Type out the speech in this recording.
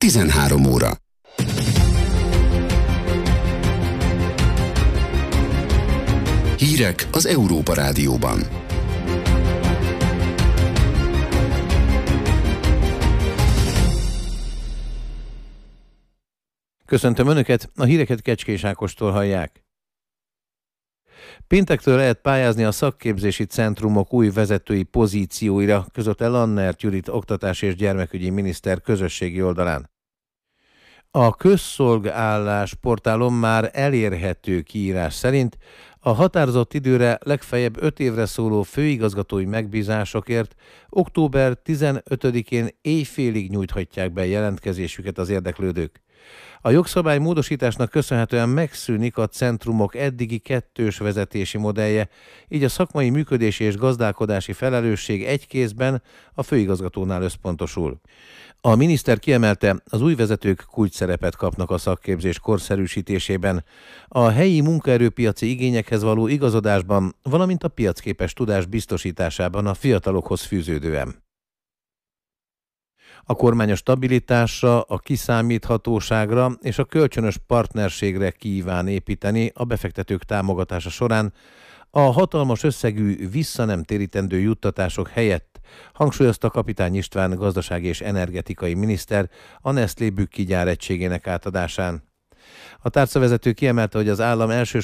13 óra. Hírek az Európa Rádióban. Köszöntöm Önöket, a híreket Kecskés Ákostól hallják. Péntektől lehet pályázni a szakképzési centrumok új vezetői pozícióira, közölte Lannert Judit oktatás és gyermekügyi miniszter közösségi oldalán. A közszolgállás portálon már elérhető kiírás szerint a határozott időre legfeljebb 5 évre szóló főigazgatói megbízásokért október 15-én éjfélig nyújthatják be jelentkezésüket az érdeklődők. A jogszabály módosításnak köszönhetően megszűnik a centrumok eddigi kettős vezetési modellje, így a szakmai működési és gazdálkodási felelősség egy kézben a főigazgatónál összpontosul. A miniszter kiemelte, az új vezetők kulcsszerepet kapnak a szakképzés korszerűsítésében, a helyi munkaerőpiaci igényekhez való igazodásban, valamint a piacképes tudás biztosításában a fiatalokhoz fűződően. A kormány a stabilitásra, a kiszámíthatóságra és a kölcsönös partnerségre kíván építeni a befektetők támogatása során a hatalmas összegű visszanemtérítendő juttatások helyett, hangsúlyozta Kapitány István gazdasági és energetikai miniszter a Nestlé Bükki gyár egységének átadásán. A tárcavezető kiemelte, hogy az állam elsősorban